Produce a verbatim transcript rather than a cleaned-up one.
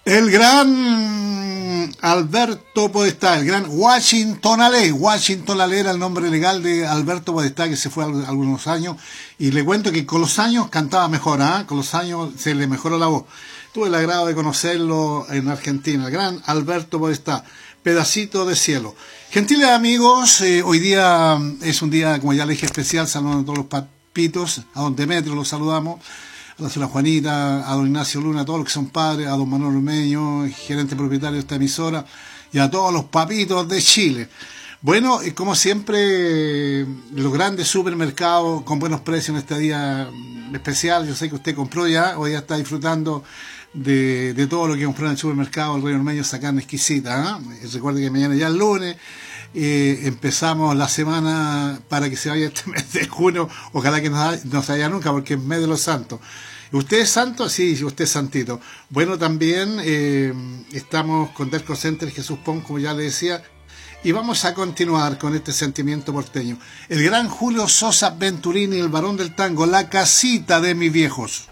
El gran Alberto Podestá, el gran Washington Ale. Washington Ale era el nombre legal de Alberto Podestá, que se fue algunos años. Y le cuento que con los años cantaba mejor, ¿eh? Con los años se le mejoró la voz. Tuve el agrado de conocerlo en Argentina, el gran Alberto Podestá, Pedacito de Cielo. Gentiles amigos, eh, hoy día es un día, como ya le dije, especial, saludando a todos los papitos, a don Demetrio los saludamos, a la señora Juanita, a don Ignacio Luna, a todos los que son padres, a don Manuel Ormeño, gerente propietario de esta emisora, y a todos los papitos de Chile. Bueno, y como siempre, los grandes supermercados con buenos precios en este día especial. Yo sé que usted compró ya, hoy ya está disfrutando de, de todo lo que compró en el supermercado El Rey Ormeño, esa carne exquisita, ¿eh? Recuerde que mañana ya es lunes. Eh, empezamos la semana para que se vaya este mes de junio, ojalá que no, no se vaya nunca porque es mes de los santos. ¿Usted es santo? Sí, usted es santito. Bueno, también eh, estamos con Derco Center Jesús Pon, como ya le decía, y vamos a continuar con este sentimiento porteño. El gran Julio Sosa Venturini, el varón del tango, La casita de mis viejos.